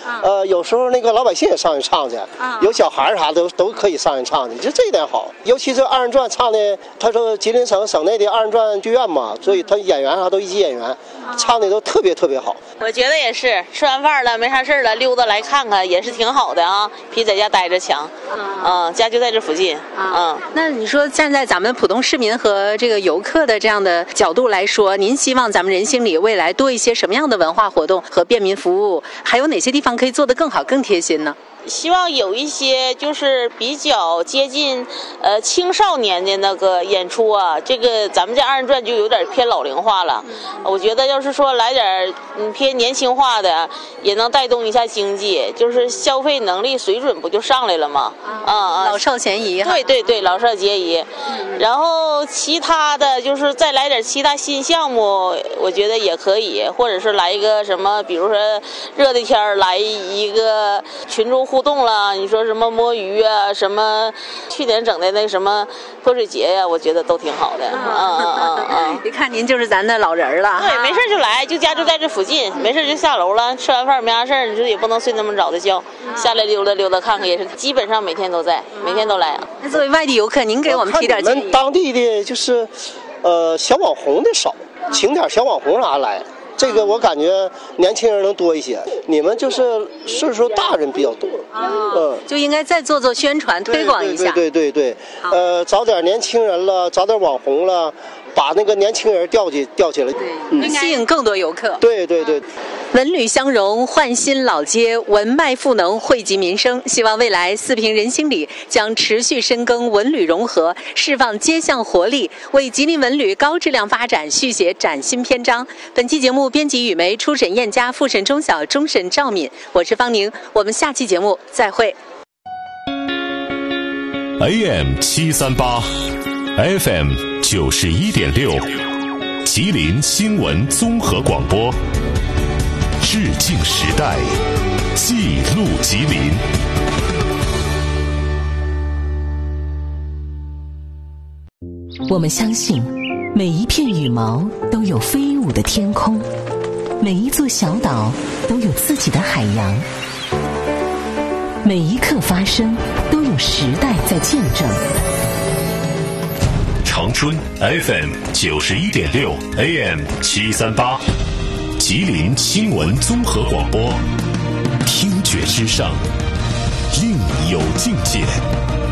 有时候那个老百姓也上去唱去，有小孩啥都可以上去唱去，就这一点好。尤其这二人转唱的，他说吉林省内的二人转剧院嘛，所以他演员啥都一级演员，唱的都特别好。 我觉得也是，吃完饭了没啥事了，溜达来看看也是挺好的啊，比在家待着强。家就在这附近。 那你说站在咱们普通市民和这个游客的这样的角度来说，您希望咱们人心里未来多一些什么样的文化活动和便民服务？还有哪些地方可以做得更好、更贴心呢？ 希望有一些就是比较接近青少年的那个演出啊，这个咱们这二人转就有点偏老龄化了。我觉得要是说来点偏年轻化的，也能带动一下经济，就是消费能力水准不就上来了吗？ 老少咸宜哈。 对，老少皆宜。然后其他的就是再来点其他新项目，我觉得也可以，或者是来一个什么，比如说热的天来一个群众互动了，你说什么摸鱼啊，什么去年整的那什么泼水节呀，我觉得都挺好的。 一看您就是咱的老人了。 对，没事就来，就家就在这附近，没事就下楼了，吃完饭没啥事儿，你说也不能睡那么早的觉，下来溜达溜达看看，也是基本上每天都在，每天都来。 那作为外地游客，您给我们提点建议。 我们当地的就是小网红的少，请点小网红啥来。这个我感觉年轻人能多一些，你们就是岁数大人比较多， 就应该再做宣传推广一下。 对，找点年轻人了，找点网红了，把那个年轻人调起来， 吸引更多游客。 对。 文旅相融，焕新老街，文脉赋能，惠及民生。希望未来四平人心里将持续深耕文旅融合，释放街巷活力，为吉林文旅高质量发展续写崭新篇章。本期节目编辑雨梅，初审燕佳，复审钟晓，终审赵敏，我是方宁。我们下期节目再会。 AM 738 FM 91.6，吉林新闻综合广播。致敬时代，记录吉林。 我们相信，每一片羽毛都有飞舞的天空，每一座小岛都有自己的海洋，每一刻发生都有时代在见证。 长春 FM 91.6 AM 738。吉林新闻综合广播，听觉之上，另有境界。